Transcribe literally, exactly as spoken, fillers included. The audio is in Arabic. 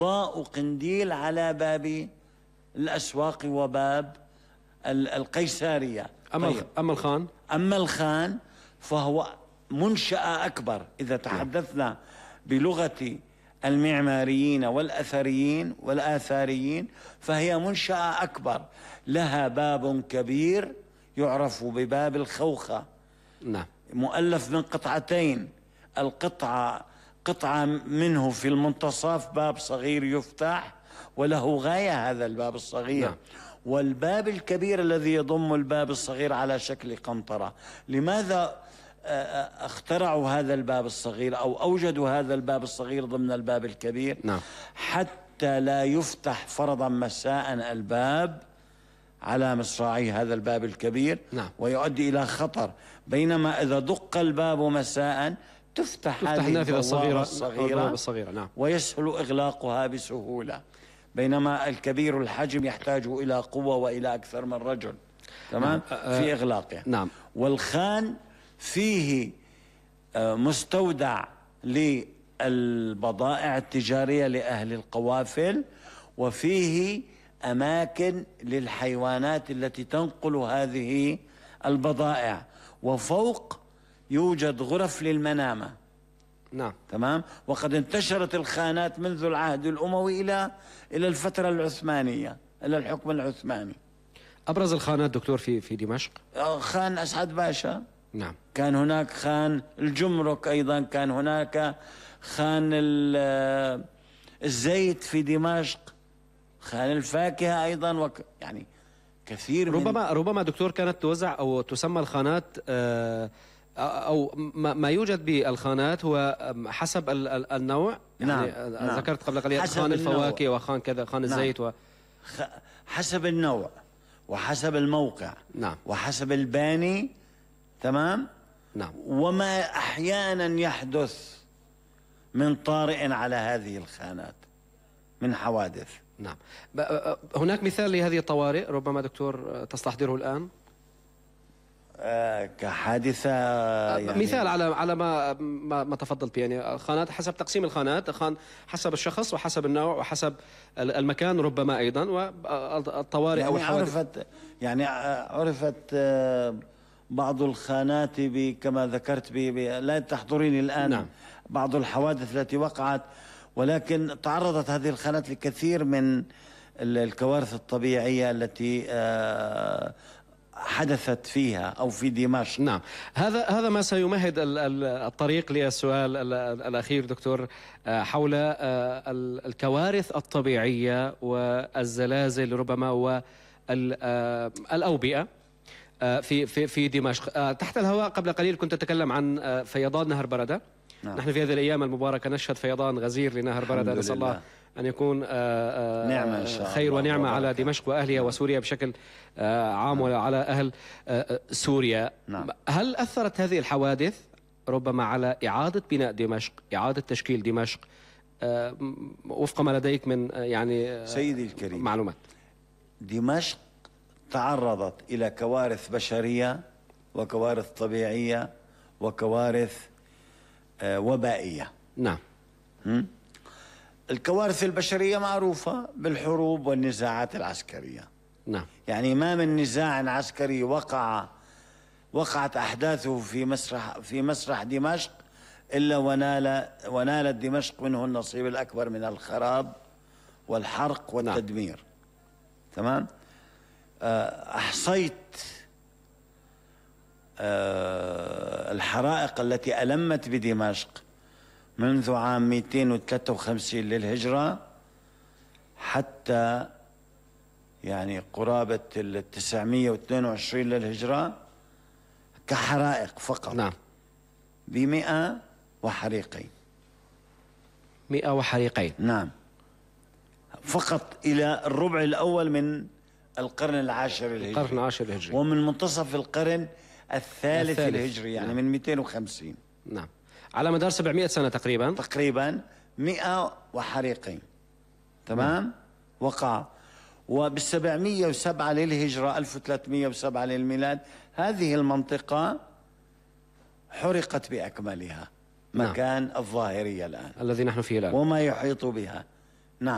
ضاء قنديل على باب الأسواق وباب القيسارية. أما طيب. أما الخان أما الخان فهو منشأة أكبر. إذا تحدثنا بلغة المعماريين والأثريين والآثاريين فهي منشأة أكبر، لها باب كبير يعرف بباب الخوخة. نعم. مؤلف من قطعتين، القطعة قطعة منه في المنتصف باب صغير يفتح وله غاية هذا الباب الصغير. نعم. والباب الكبير الذي يضم الباب الصغير على شكل قنطرة. لماذا اخترعوا هذا الباب الصغير أو أوجدوا هذا الباب الصغير ضمن الباب الكبير؟ نعم. حتى لا يفتح فرضا مساء الباب على مصراعي هذا الباب الكبير. نعم. ويؤدي إلى خطر، بينما إذا دق الباب مساء تفتح, تفتح هذه النافذة الصغيرة الصغيرة, الصغيرة. نعم. ويسهل إغلاقها بسهولة، بينما الكبير الحجم يحتاج إلى قوة وإلى أكثر من رجل. تمام. نعم. في إغلاقه. نعم. والخان فيه مستودع للبضائع التجارية لأهل القوافل، وفيه أماكن للحيوانات التي تنقل هذه البضائع، وفوق يوجد غرف للمنامة. نعم. تمام. وقد انتشرت الخانات منذ العهد الأموي إلى إلى الفترة العثمانية، إلى الحكم العثماني. أبرز الخانات دكتور في في دمشق؟ خان أسعد باشا. نعم. كان هناك خان الجمرك، أيضا كان هناك خان الزيت في دمشق، خان الفاكهة أيضا، وك يعني كثير من ربما ربما دكتور كانت توزع أو تسمى الخانات أو ما يوجد بالخانات هو حسب النوع. نعم. يعني نعم. ذكرت قبل قليل خان الفواكه وخان كذا، خان نعم. الزيت و... حسب النوع وحسب الموقع. نعم. وحسب الباني. تمام. نعم. وما أحيانا يحدث من طارئ على هذه الخانات من حوادث. نعم. هناك مثال لهذه الطوارئ ربما دكتور تستحضره الآن؟ آه كحادثة يعني مثال على على ما ما, ما تفضلت به، يعني الخانات حسب تقسيم الخانات، خان حسب الشخص وحسب النوع وحسب المكان ربما أيضا، والطوارئ يعني أو الحوادث. عرفت يعني عرفت بعض الخانات كما ذكرت بي لا تحضرني الآن. نعم. بعض الحوادث التي وقعت، ولكن تعرضت هذه الخانات لكثير من الكوارث الطبيعية التي حدثت فيها أو في دمشق. نعم. هذا هذا ما سيمهد الطريق للسؤال الأخير دكتور حول الكوارث الطبيعية والزلازل ربما والأوبئة في في في دمشق. تحت الهواء قبل قليل كنت أتكلم عن فيضان نهر بردة. نعم. نحن في هذه الأيام المباركة نشهد فيضان غزير لنهر بردة، نسأل الله أن يكون نعمة إن شاء الله خير ونعمة على دمشق وأهلها. نعم. وسوريا بشكل عام وعلى أهل سوريا. نعم. هل أثرت هذه الحوادث ربما على إعادة بناء دمشق، إعادة تشكيل دمشق وفق ما لديك من يعني سيدي الكريم معلومات؟ دمشق تعرضت إلى كوارث بشرية وكوارث طبيعية وكوارث وبائية. نعم. م? الكوارث البشرية معروفة بالحروب والنزاعات العسكرية. نعم. يعني ما من نزاع عسكري وقع وقعت أحداثه في مسرح في مسرح دمشق إلا ونال ونالت دمشق منه النصيب الأكبر من الخراب والحرق والتدمير. نعم. تمام. أحصيت الحرائق التي ألمت بدمشق منذ عام مئتين وثلاثة وخمسين للهجرة حتى يعني قرابة التسعمئة واثنين وعشرين للهجرة كحرائق فقط. نعم. بمئة وحريقين. مئة وحريقين. نعم. فقط إلى الربع الأول من القرن العاشر الهجري. القرن العاشر الهجري. ومن منتصف القرن الثالث, الثالث. الهجري يعني. نعم. من مئتين وخمسين. نعم. على مدار سبعمئة سنة تقريبا. تقريبا مئة وحريقين. تمام. نعم. وقع. وبالسبعمئة وسبعة للهجرة ألف وثلاثمئة وسبعة للميلاد هذه المنطقة حرقت بأكملها. نعم. مكان الظاهرية الآن الذي نحن فيه الآن وما يحيط بها.